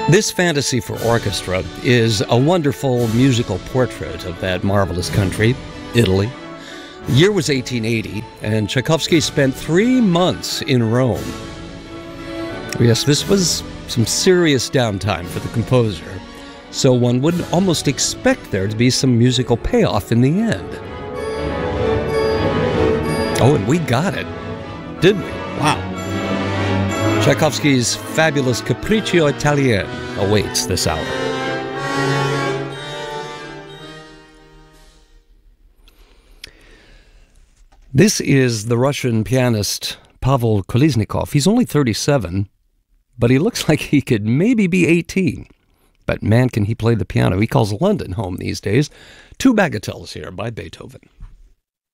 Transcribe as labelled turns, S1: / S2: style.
S1: This fantasy for orchestra is a wonderful musical portrait of that marvelous country, Italy. The year was 1880, and Tchaikovsky spent 3 months in Rome. Yes, this was some serious downtime for the composer, so one would almost expect there to be some musical payoff in the end. Oh, and we got it, didn't we? Wow. Tchaikovsky's fabulous Capriccio Italien awaits this hour. This is the Russian pianist Pavel Kolesnikov. He's only 37, but he looks like he could maybe be 18. But man, can he play the piano. He calls London home these days. 2 bagatelles here by Beethoven.